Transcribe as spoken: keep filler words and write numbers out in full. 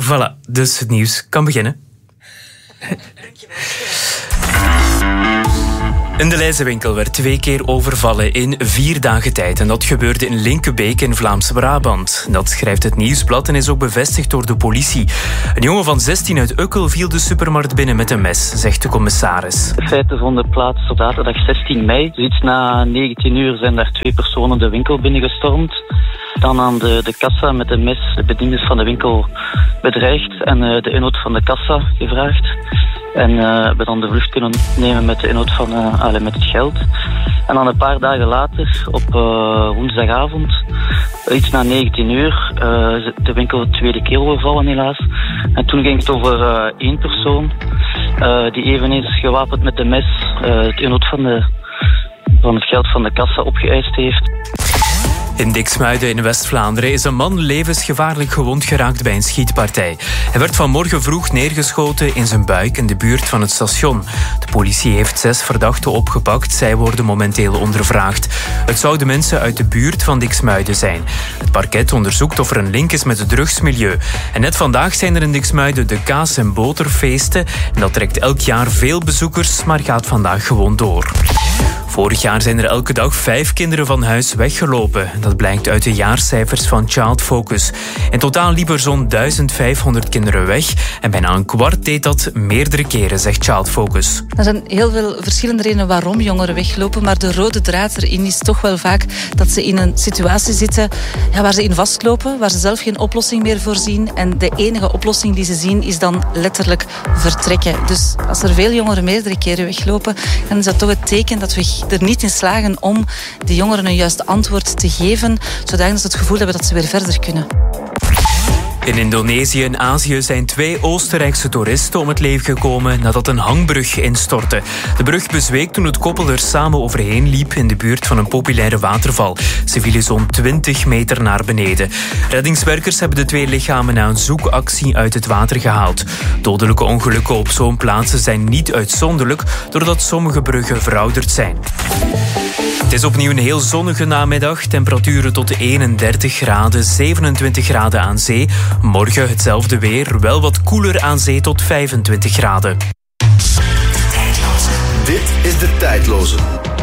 Voilà, dus het nieuws kan beginnen. Een Delhaize-winkel werd twee keer overvallen in vier dagen tijd. En dat gebeurde in Linkebeek in Vlaams-Brabant. Dat schrijft het Nieuwsblad en is ook bevestigd door de politie. Een jongen van zestien uit Ukkel viel de supermarkt binnen met een mes, zegt de commissaris. De feiten vonden plaats op zaterdag zestien mei. Dus iets na negentien uur zijn daar twee personen de winkel binnengestormd. Dan aan de, de kassa met een mes de bediendes van de winkel bedreigd en uh, de inhoud van de kassa gevraagd. En uh, hebben dan de vlucht kunnen nemen met de inhoud van uh, allez, met het geld. En dan een paar dagen later, op uh, woensdagavond, iets na negentien uur, uh, de winkel de tweede keer overvallen helaas. En toen ging het over uh, één persoon, uh, die eveneens gewapend met de mes uh, het inhoud van, de, van het geld van de kassa opgeëist heeft. In Diksmuiden in West-Vlaanderen is een man levensgevaarlijk gewond geraakt bij een schietpartij. Hij werd vanmorgen vroeg neergeschoten in zijn buik in de buurt van het station. De politie heeft zes verdachten opgepakt. Zij worden momenteel ondervraagd. Het zouden mensen uit de buurt van Diksmuiden zijn. Het parket onderzoekt of er een link is met het drugsmilieu. En net vandaag zijn er in Diksmuiden de kaas- en boterfeesten. En dat trekt elk jaar veel bezoekers, maar gaat vandaag gewoon door. Vorig jaar zijn er elke dag vijf kinderen van huis weggelopen. Dat blijkt uit de jaarcijfers van Child Focus. In totaal liepen er zo'n duizend vijfhonderd kinderen weg. En bijna een kwart deed dat meerdere keren, zegt Child Focus. Er zijn heel veel verschillende redenen waarom jongeren weglopen. Maar de rode draad erin is toch wel vaak dat ze in een situatie zitten ja, waar ze in vastlopen. Waar ze zelf geen oplossing meer voor zien. En de enige oplossing die ze zien is dan letterlijk vertrekken. Dus als er veel jongeren meerdere keren weglopen, dan is dat toch het teken dat we er niet in slagen om de jongeren een juist antwoord te geven, zodat ze het gevoel hebben dat ze weer verder kunnen. In Indonesië en Azië zijn twee Oostenrijkse toeristen om het leven gekomen nadat een hangbrug instortte. De brug bezweek toen het koppel er samen overheen liep in de buurt van een populaire waterval. Ze vielen zo'n twintig meter naar beneden. Reddingswerkers hebben de twee lichamen na een zoekactie uit het water gehaald. Dodelijke ongelukken op zo'n plaatsen zijn niet uitzonderlijk, doordat sommige bruggen verouderd zijn. Het is opnieuw een heel zonnige namiddag. Temperaturen tot eenendertig graden, zevenentwintig graden aan zee. Morgen hetzelfde weer, wel wat koeler aan zee tot vijfentwintig graden. Dit is De Tijdloze.